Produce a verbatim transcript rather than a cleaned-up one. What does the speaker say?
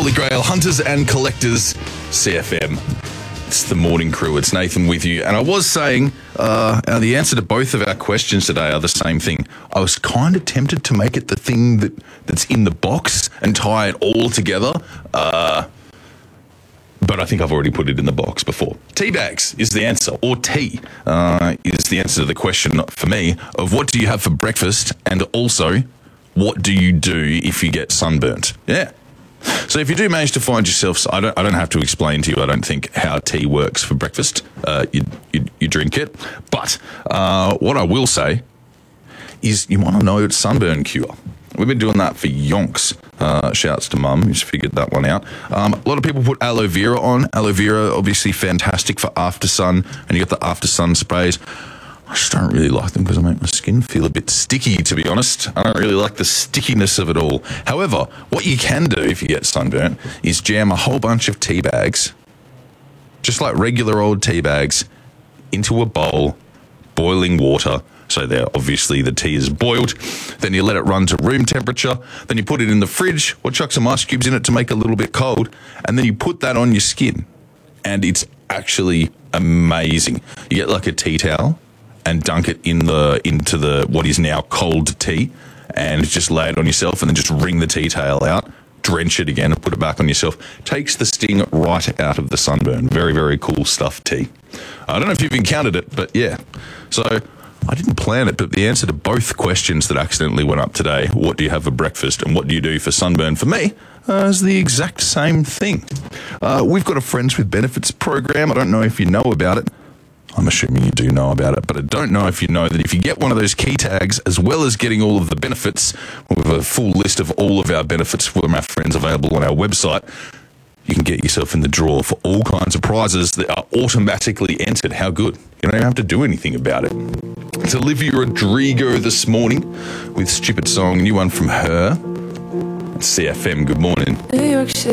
Holy Grail Hunters and Collectors, C F M. It's the morning crew. It's Nathan with you. And I was saying uh, the answer to both of our questions today are the same thing. I was kind of tempted to make it the thing that, that's in the box and tie it all together. Uh, but I think I've already put it in the box before. Tea bags is the answer, or tea uh, is the answer to the question for me of what do you have for breakfast, and also what do you do if you get sunburnt? Yeah. So if you do manage to find yourself, I don't, I don't have to explain to you, I don't think, how tea works for breakfast. Uh, you, you, you drink it. But uh, what I will say is you want to know it's sunburn cure. We've been doing that for yonks. Uh, shouts to Mum, who's figured that one out. Um, a lot of people put aloe vera on. Aloe vera, obviously fantastic for after sun, and you got the after sun sprays. I just don't really like them because I make my skin feel a bit sticky, to be honest. I don't really like the stickiness of it all. However, what you can do if you get sunburnt is jam a whole bunch of tea bags, just like regular old tea bags, into a bowl, boiling water. So there, obviously the tea is boiled. Then you let it run to room temperature. Then you put it in the fridge or chuck some ice cubes in it to make it a little bit cold. And then you put that on your skin. And it's actually amazing. You get like a tea towel and dunk it in the into the what is now cold tea, and just lay it on yourself, and then just wring the tea towel out, drench it again, and put it back on yourself. Takes the sting right out of the sunburn. Very, very cool stuff, tea. I don't know if you've encountered it, but yeah. So I didn't plan it, but the answer to both questions that accidentally went up today, what do you have for breakfast and what do you do for sunburn, for me, uh, is the exact same thing. Uh, we've got a Friends with Benefits program. I don't know if you know about it. I'm assuming you do know about it, but I don't know if you know that if you get one of those key tags, as well as getting all of the benefits, we have a full list of all of our benefits from our friends available on our website, you can get yourself in the draw for all kinds of prizes that are automatically entered. How good? You don't even have to do anything about it. It's Olivia Rodrigo this morning with Stupid Song, new one from her. It's C F M, good morning. New York City.